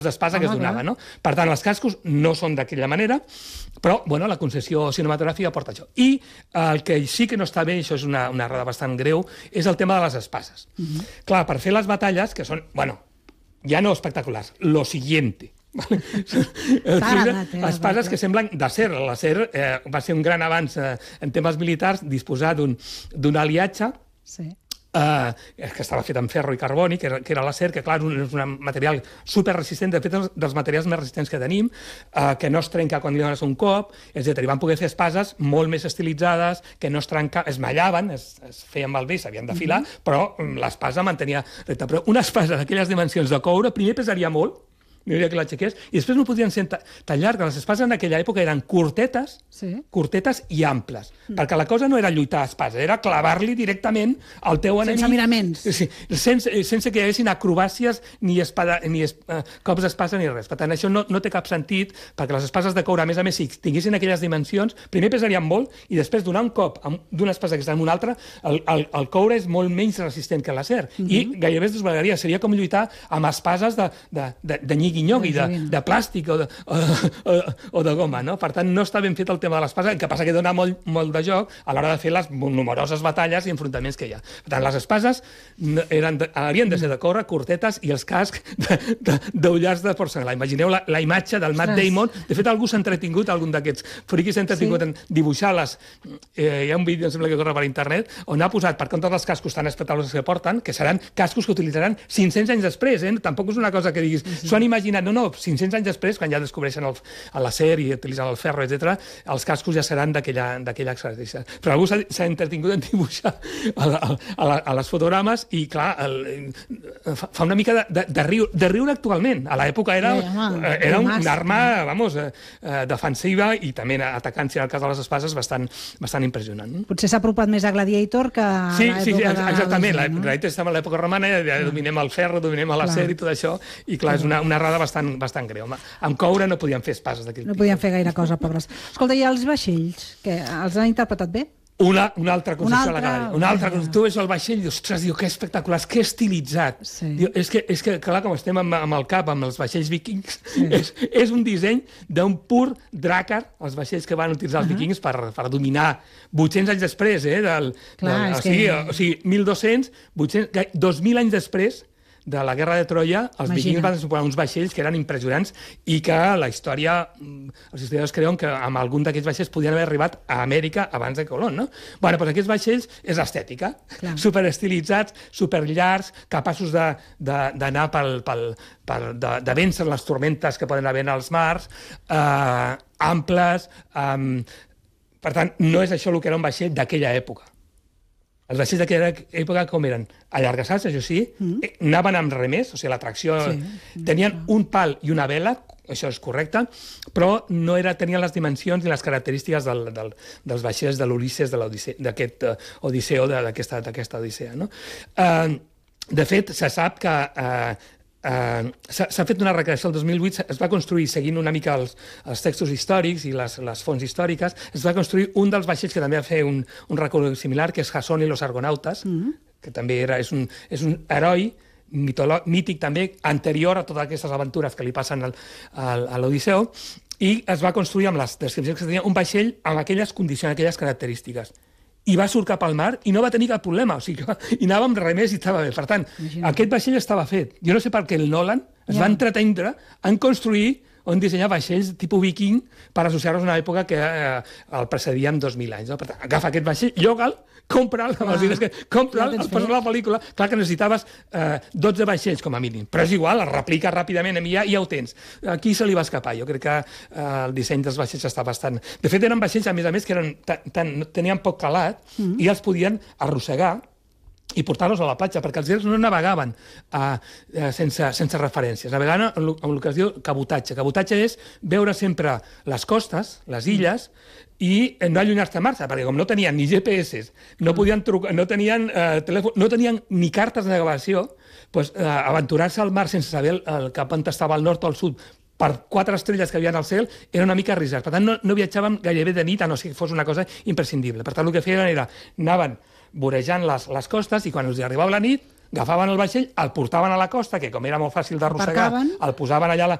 d'espasa que es donava, no? Per tant, els cascos no són d'aquella manera, però, bueno, la concessió cinematogràfica porta això. I el que sí que no està bé, i això és una errada bastant greu, és el tema de les espases. Clar, per fer les batalles, que són, bueno, ja no espectaculars, lo siguiente. Espases que semblen d'acer. L'acer va ser un gran avanç en temes militars, disposar d'un aliatge que estava fet amb ferro i carboni, que era l'acer, que clar, és un material superresistent, de fet dels materials més resistents que tenim, que no es trenca quan li dones un cop, etc. I van poder fer espases molt més estilitzades, que no es trenca, es mallaven, es feien malbé, s'havien d'afilar, però l'espasa mantenia recta. Però una espasa d'aquelles dimensions de coure, primer pesaria molt, no diria que l'aixequés, i després no podien ser tan llargues. Les espases en aquella època eren curtetes i amples, perquè la cosa no era lluitar a espasa, era clavar-li directament al teu enemic. Sense miraments. Sense que hi haguessin acrobàcies ni cops d'espasa ni res. Per tant, això no té cap sentit, perquè les espases de coure, a més, si tinguessin aquelles dimensions, primer pesarien molt, i després donar un cop d'una espasa que està en una altra, el coure és molt menys resistent que l'acer, i gairebé es desbalaria. Seria com lluitar amb espases de nyigui-nyogui, de plàstic o de goma, no? Per tant, no està ben fet el tema de l'espasa, el que passa que dona molt de joc a l'hora de fer les numeroses batalles i enfrontaments que hi ha. Per tant, les espases havien de ser de coure, curtetes, i els cascs d'ullars de porcellana. Imagineu la imatge del Matt Damon. De fet, algú s'ha entretingut, algun d'aquests friquis s'ha entretingut en dibuixar-les. Hi ha un vídeo, em sembla que corre per internet, on ha posat, per compte dels cascos tan espectaculars que porten, que seran cascos que utilitzaran 500 anys després. Tampoc és una cosa que diguis, s'ho han imaginat, no, 500 anys després, quan ja descobreixen l'acer i utilitzen el ferro, etc., els cascos ja seran d'aquella característica. Però algú s'ha entretingut en dibuixar a les fotogrames i, clar, fa una mica de riure actualment. A l'època era una arma, defensiva i també atacant, si en el cas de les espases, bastant impressionant. Potser s'ha apropat més a Gladiator que a l'època de... Sí, exactament. Gladiator estava a l'època romana, ja dominem el ferro, dominem l'acer i tot això, i clar, és una errada bastant greu. Amb coure no podien fer espases d'aquell tipus. No podien fer gaire cosa, pobres. Escolta, i els vaixells, que els han interpretat bé? Una altra concessió a la galeria. Tu veus el vaixell i dius, ostres, que espectaculars, que estilitzat. És que, clar, com estem amb el cap, amb els vaixells vikings, és un disseny d'un pur dràcar, els vaixells que van utilitzar els vikings per dominar 800 anys després, o sigui, 1.200, 2.000 anys després de la guerra de Troia, els vikings van suposar uns vaixells que eren impressionants i que la història, els historiadors creuen que amb algun d'aquests vaixells podien haver arribat a Amèrica abans de Colón, no? Bé, doncs aquests vaixells és estètica, superestilitzats, superllargs, capaços d'anar de vèncer les tormentes que poden haver als mars, amples... Per tant, no és això el que era un vaixell d'aquella època. Els vaixells d'aquella època com eren? Allargassats, això sí, anaven amb remers, o sigui, la tracció... Tenien un pal i una vela, això és correcte, però no tenien les dimensions ni les característiques dels vaixells de l'Ulisses, d'aquest Odisseu, d'aquesta Odissea. De fet, se sap que s'ha fet una recreació el 2008, es va construir, seguint una mica els textos històrics i les fonts històriques, es va construir un dels vaixells que també va fer un recorregut similar, que és Jasón y los Argonautes, que també és un heroi mític també, anterior a totes aquestes aventures que li passen a l'Odisseu, i es va construir amb les descripcions que tenia un vaixell amb aquelles condicions, aquelles característiques. I va surcar pel mar i no va tenir cap problema. O sigui, i anava amb remers i estava bé. Per tant, aquest vaixell estava fet. Jo no sé per què el Nolan es va entretenir en construir o en dissenyar vaixells tipus viking per associar-los a una època que el precedia amb 2.000 anys. Per tant, agafa aquest vaixell, lloga'l, compra'l, amb els diners que compra'l, el posa a la pel·lícula. Clar que necessitaves 12 vaixells, com a mínim. Però és igual, el replica ràpidament i ja ho tens. Aquí se li va escapar. Jo crec que el disseny dels vaixells està bastant... De fet, eren vaixells, a més, que tenien poc calat i els podien arrossegar i portar-los a la platja, perquè els grecs no navegaven sense referències. Navegaven amb el que es diu cabotatge. Cabotatge és veure sempre les costes, les illes, i no allunyar-se massa, perquè com no tenien ni GPS, no podien trucar, no tenien telèfon, no tenien ni cartes de navegació, doncs aventurar-se al mar sense saber cap on estava al nord o al sud, per 4 estrelles que hi havia al cel, era una mica arriscat. Per tant, no viatjàvem gairebé de nit, a no ser que fos una cosa imprescindible. Per tant, el que feien era, anaven vorejant les costes i quan els arribava la nit, agafaven el vaixell, el portaven a la costa, que com era molt fàcil d'arrossegar, Aparcaven. el posaven allà